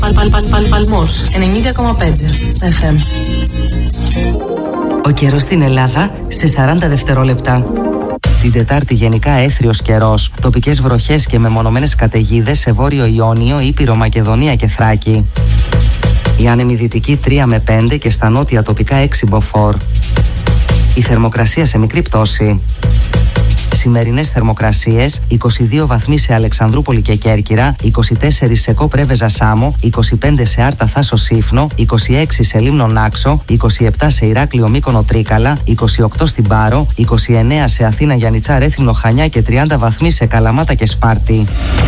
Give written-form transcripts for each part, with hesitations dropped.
Παλμός 90,5 στα FM. Ο καιρός στην Ελλάδα σε 40 δευτερόλεπτα. Την Τετάρτη γενικά έθριος καιρός, τοπικές βροχές και μεμονωμένες καταιγίδες σε Βόρειο Ιόνιο, Ήπειρο, Μακεδονία και Θράκη. Η άνεμη δυτική 3 με 5 και στα νότια τοπικά 6 μποφόρ. Η θερμοκρασία σε μικρή πτώση. Σημερινές θερμοκρασίες: 22 βαθμοί σε Αλεξανδρούπολη και Κέρκυρα, 24 σε Κόπρεβεζα Σάμο, 25 σε Άρτα Θάσο Σύφνο, 26 σε Λίμνο Νάξο, 27 σε Ηράκλειο Μύκονο Τρίκαλα, 28 στην Πάρο, 29 σε Αθήνα Γιαννιτσά Ρέθυμνο Χανιά και 30 βαθμοί σε Καλαμάτα και Σπάρτη.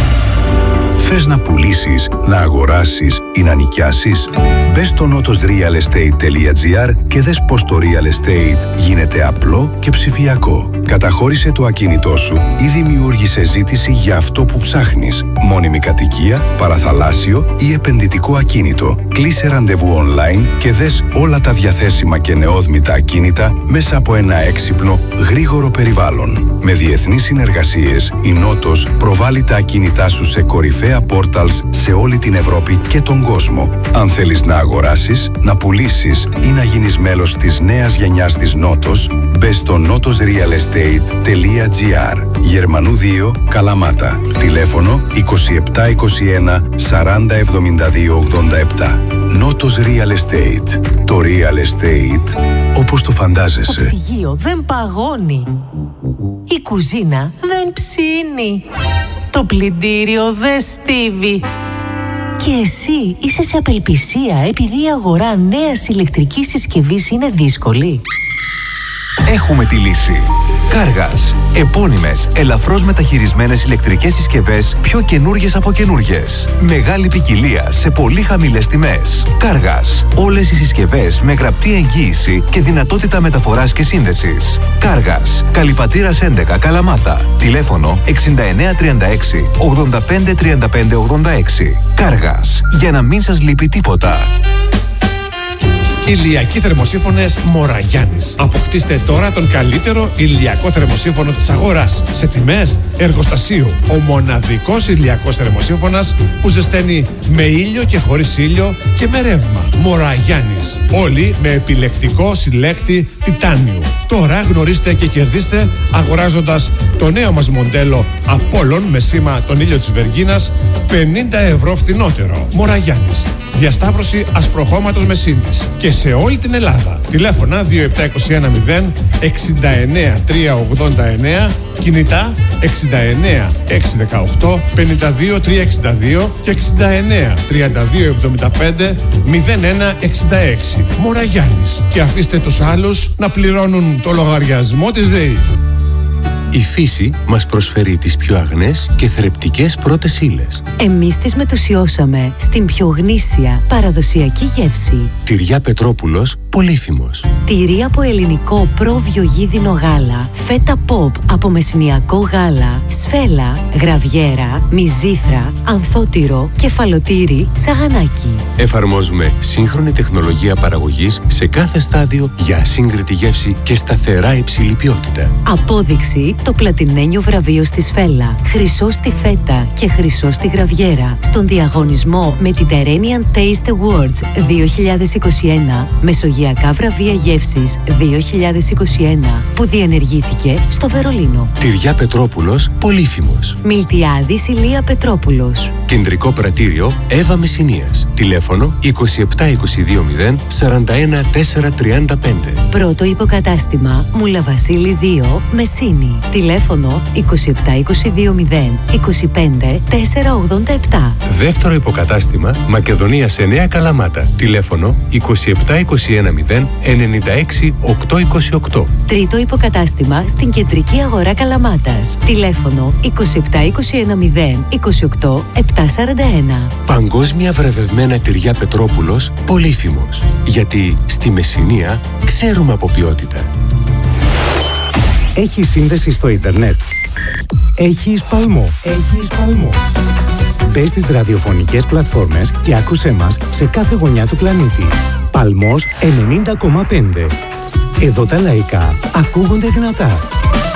Θες να πουλήσεις, να αγοράσεις ή να νοικιάσεις? Μπες στο notosrealestate.gr και δες πως το real estate γίνεται απλό και ψηφιακό. Καταχώρησε το ακίνητό σου ή δημιούργησε ζήτηση για αυτό που ψάχνεις. Μόνιμη κατοικία, παραθαλάσσιο ή επενδυτικό ακίνητο. Κλείσε ραντεβού online και δες όλα τα διαθέσιμα και νεόδμητα ακίνητα μέσα από ένα έξυπνο, γρήγορο περιβάλλον. Με διεθνείς συνεργασίες, η Νότος προβάλλει τα ακίνητά σου σε κορυφαία portals σε όλη την Ευρώπη και τον κόσμο. Αν θέλεις να αγοράσεις, να πουλήσεις ή να γίνεις μέλος της νέας γενιάς της Νότος, μπες στο notosrealestate.gr. Γερμανού 2, Καλαμάτα. Τηλέφωνο 2721 40 72 87. Νότος Real Estate. Το Real Estate όπως το φαντάζεσαι. Το ψυγείο δεν παγώνει. Η κουζίνα δεν ψήνει. Το πλυντήριο δεν στίβει. Και εσύ είσαι σε απελπισία επειδή η αγορά νέας ηλεκτρικής συσκευής είναι δύσκολη. Έχουμε τη λύση. Κάργας. Επώνυμες, ελαφρώς μεταχειρισμένες ηλεκτρικές συσκευές, πιο καινούργιες από καινούργιες. Μεγάλη ποικιλία σε πολύ χαμηλές τιμές. Κάργας. Όλες οι συσκευές με γραπτή εγγύηση και δυνατότητα μεταφοράς και σύνδεσης. Κάργας. Καλυπατήρας 11 Καλαμάτα. Τηλέφωνο 6936 85 35 86. Κάργας. Για να μην σας λείπει τίποτα. Ηλιακοί θερμοσύφωνες Μοραγιάννης. Αποκτήστε τώρα τον καλύτερο ηλιακό θερμοσύφωνο της αγοράς σε τιμές εργοστασίου. Ο μοναδικός ηλιακός θερμοσύφωνας που ζεσταίνει με ήλιο και χωρίς ήλιο και με ρεύμα. Μοραγιάννης. Όλοι με επιλεκτικό συλλέκτη τιτάνιου. Τώρα γνωρίστε και κερδίστε αγοράζοντας το νέο μας μοντέλο Απόλλων με σήμα τον ήλιο της Βεργίνας 50 ευρώ φθηνότερο. Μοραγιάννης. Διασταύρωση ασπροχώματος με σήμης και σε όλη την Ελλάδα. Τηλέφωνα 2721 0 69 389, κινητά 69 618 52 362 και 69 32 75 01 66. Μοραγιάννης. Και αφήστε τους άλλους να πληρώνουν το λογαριασμό της ΔΕΗ. Η φύση μας προσφέρει τις πιο αγνές και θρεπτικές πρώτες ύλες. Εμείς τις μετουσιώσαμε στην πιο γνήσια παραδοσιακή γεύση. Τυριά Πετρόπουλος, Πολύφημος. Τυρί από ελληνικό προβιογίδινο γάλα, φέτα ποπ από μεσηνιακό γάλα, σφέλα, γραβιέρα, μυζήθρα, ανθότυρο, κεφαλοτήρι, σαγανάκι. Εφαρμόζουμε σύγχρονη τεχνολογία παραγωγής σε κάθε στάδιο για ασύγκριτη γεύση και σταθερά υψηλή ποιότητα. Απόδειξη το πλατινένιο βραβείο στη σφέλα, χρυσό στη φέτα και χρυσό στη γραβιέρα στον διαγωνισμό με την Terrenian Taste Awards 2021, Μεσογειακά βραβεία γεύσης 2021, που διενεργήθηκε στο Βερολίνο. Τυριά Πετρόπουλος, Πολύφημος. Μιλτιάδης Ηλία Πετρόπουλος. Κεντρικό πρατήριο Εύα Μεσσηνίας. Τηλέφωνο 2722 0 41 435. Πρώτο υποκατάστημα Μουλαβασίλη 2, Μεσσίνη. Τηλέφωνο 2722 0 25 487. Δεύτερο υποκατάστημα Μακεδονίας 9 Καλαμάτα. Τηλέφωνο 2721 0 96 828. Τρίτο υποκατάστημα στην κεντρική αγορά Καλαμάτας. Τηλέφωνο 2721 0 28 741. Παγκόσμια βραβευμένα τυριά Πετρόπουλος, Πολύφημος. Γιατί στη Μεσσηνία ξέρουμε από ποιότητα. Έχει σύνδεση στο ίντερνετ. Έχεις Παλμό. Μπες στις ραδιοφωνικές πλατφόρμες και άκουσέ μας σε κάθε γωνιά του πλανήτη. Παλμός 90,5. Εδώ τα λαϊκά ακούγονται δυνατά.